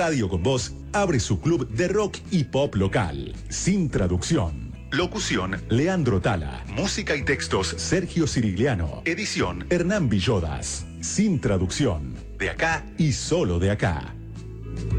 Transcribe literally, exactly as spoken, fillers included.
Radio con Voz abre su club de rock y pop local, sin traducción. Locución, Leandro Tala. Música y textos, Sergio Cirigliano. Edición, Hernán Villodas. Sin traducción. De acá y solo de acá.